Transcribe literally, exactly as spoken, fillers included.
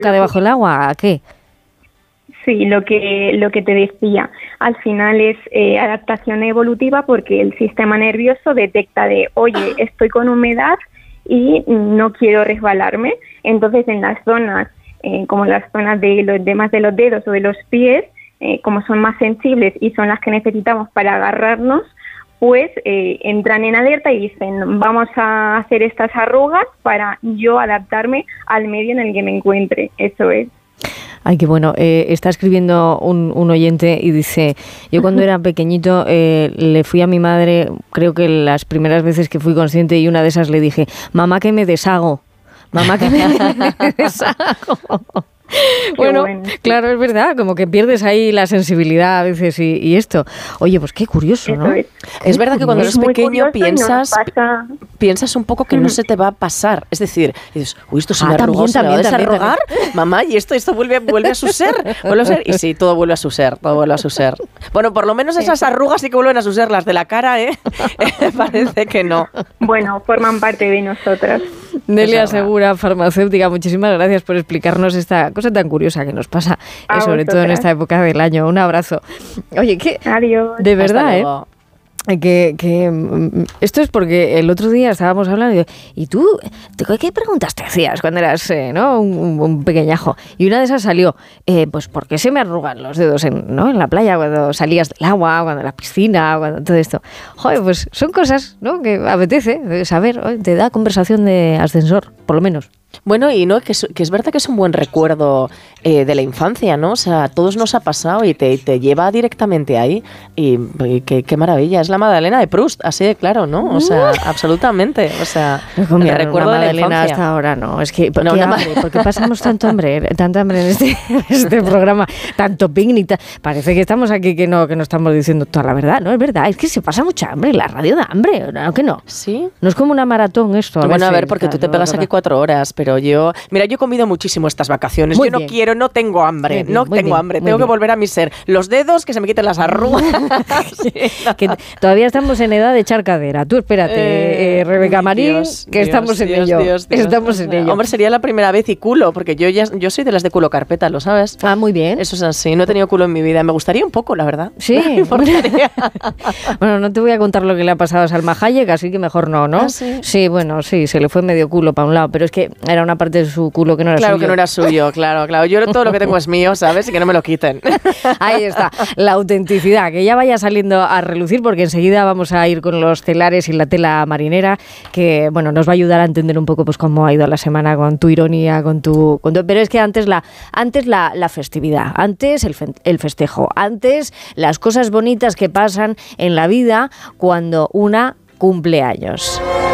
debajo del agua, ¿a qué? Sí, lo que lo que te decía, al final es eh, adaptación evolutiva porque el sistema nervioso detecta de, oye, estoy con humedad y no quiero resbalarme. Entonces, en las zonas, eh, como las zonas de los demás de los dedos o de los pies, eh, como son más sensibles y son las que necesitamos para agarrarnos, pues eh, entran en alerta y dicen, vamos a hacer estas arrugas para yo adaptarme al medio en el que me encuentre. Eso es. Ay, qué bueno. Eh, está escribiendo un, un oyente y dice, yo cuando era pequeñito eh, le fui a mi madre, creo que las primeras veces que fui consciente, y una de esas le dije, mamá, que me deshago, mamá, que me deshago. Bueno, bueno, claro, es verdad, como que pierdes ahí la sensibilidad a veces y, y esto. Oye, pues qué curioso, ¿no? Es, es verdad que cuando eres pequeño piensas piensas un poco que no se te va a pasar. Es decir, dices, uy, esto se ah, me arrugó, se me va a desarrugar, también. mamá, y esto esto vuelve vuelve a su ser, vuelve a ser. Y sí, todo vuelve a su ser, todo vuelve a su ser. Bueno, por lo menos esas arrugas sí que vuelven a su ser, las de la cara, ¿eh? Parece que no. Bueno, forman parte de nosotras. Nelia Segura, farmacéutica, muchísimas gracias por explicarnos esta cosa tan curiosa que nos pasa, eh, sobre todo en esta época del año. Un abrazo. Oye, que adiós. De verdad, ¿eh? Que, que esto es porque el otro día estábamos hablando y, y tú, ¿qué preguntas te hacías cuando eras eh, ¿no? un, un pequeñajo? Y una de esas salió, eh, pues ¿por qué se me arrugan los dedos en, ¿no? en la playa cuando salías del agua, cuando en la piscina, cuando todo esto? Joder, pues son cosas, ¿no? que apetece saber, te da conversación de ascensor, por lo menos. Bueno, y no que es, que es verdad que es un buen recuerdo eh, de la infancia, ¿no? O sea, a todos nos ha pasado y te, te lleva directamente ahí. Y, y qué, qué maravilla, es la Magdalena de Proust, así de claro, ¿no? O sea, absolutamente. O sea, el recuerdo de la infancia hasta ahora, no. Es que, no, hambre, ¿por qué pasamos tanto hambre, tanta hambre en este, este programa? Tanto picnic. Ta, parece que estamos aquí que no, que no estamos diciendo toda la verdad, ¿no? Es verdad, es que se pasa mucha hambre, la radio da hambre, ¿no? ¿Que no? Sí. No es como una maratón esto. A bueno, veces, a ver, porque tú te no, pegas no, no, aquí cuatro horas. Pero yo, mira, yo he comido muchísimo estas vacaciones. Muy yo no bien. quiero, no tengo hambre, bien, no tengo bien, hambre. Tengo bien. que volver a mi ser. Los dedos, que se me quiten las arrugas. Sí, que todavía estamos en edad de echar cadera. Tú espérate, eh, eh, Rebeca Marín, Dios, que Dios, estamos en Dios, ello. Dios, Dios, estamos Dios, en ello. Hombre, sería la primera vez y culo, porque yo ya yo soy de las de culo carpeta, ¿lo sabes? Ah, muy bien. Eso es así, no he tenido culo en mi vida. Me gustaría un poco, la verdad. Sí. Bueno, no te voy a contar lo que le ha pasado a Salma Hayek, así que mejor no, ¿no? ¿Ah, sí? Sí, bueno, sí, se le fue medio culo para un lado, pero es que era una parte de su culo que no era Claro suyo. que no era suyo, claro, claro. Yo todo lo que tengo es mío, ¿sabes? Y que no me lo quiten. Ahí está, la autenticidad, que ya vaya saliendo a relucir, porque enseguida vamos a ir con los telares y la tela marinera, que bueno, nos va a ayudar a entender un poco pues cómo ha ido la semana con tu ironía, con tu... Con tu pero es que antes la antes la, la festividad, antes el, fe, el festejo, antes las cosas bonitas que pasan en la vida cuando una cumple años.